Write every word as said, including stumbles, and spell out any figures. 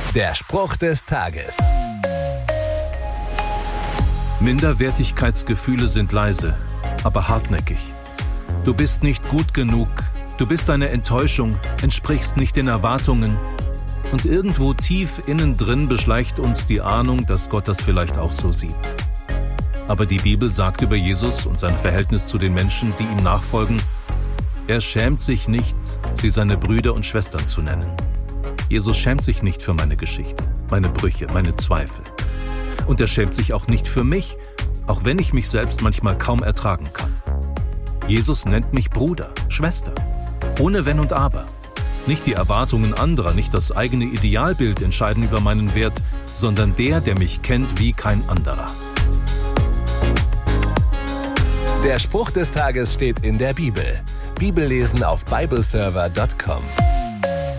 Der Spruch des Tages. Minderwertigkeitsgefühle sind leise, aber hartnäckig. Du bist nicht gut genug, du bist eine Enttäuschung, entsprichst nicht den Erwartungen. Und irgendwo tief innen drin beschleicht uns die Ahnung, dass Gott das vielleicht auch so sieht. Aber die Bibel sagt über Jesus und sein Verhältnis zu den Menschen, die ihm nachfolgen, er schämt sich nicht, sie seine Brüder und Schwestern zu nennen. Jesus schämt sich nicht für meine Geschichte, meine Brüche, meine Zweifel. Und er schämt sich auch nicht für mich, auch wenn ich mich selbst manchmal kaum ertragen kann. Jesus nennt mich Bruder, Schwester, ohne Wenn und Aber. Nicht die Erwartungen anderer, nicht das eigene Idealbild entscheiden über meinen Wert, sondern der, der mich kennt wie kein anderer. Der Spruch des Tages steht in der Bibel. Bibellesen auf bibleserver punkt com.